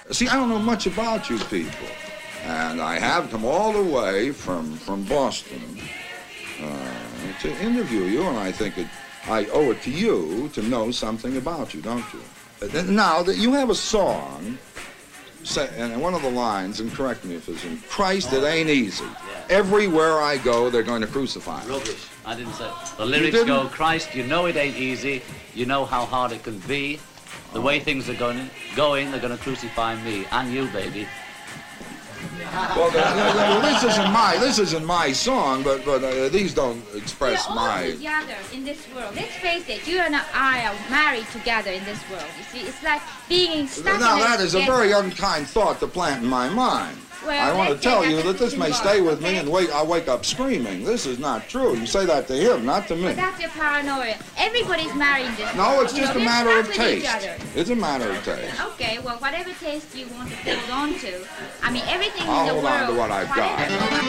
See, I don't know much about you people. And I have come all the way from Boston to interview you, and I think I owe it to you to know something about you, don't you? Now, that you have a song, and one of the lines, and correct me if it's in, Christ, it ain't easy. Yeah. Everywhere I go, they're going to crucify me. Rubbish. I didn't say. The lyrics go, Christ, you know it ain't easy. You know how hard it can be. The way things are going, they're going to crucify me and you, baby. Well, this isn't my song, but these don't express We're my. all together in this world. Let's face it, you and I are married together in this world. You see, it's like being stuck Now, in that is a very unkind thought to plant in my mind. Well, I want to let's say tell that you this that this is may involved, stay with me okay? and I'll wake up screaming. This is not true. You say that to him, not to me. But that's your paranoia. Everybody's married in this No, world. it's You just know, a we're matter of stuck with each taste. other. It's a matter of taste. Okay, well, whatever taste you want to hold on to. I mean, everything I'll in the hold world. on to what I've got. whatever-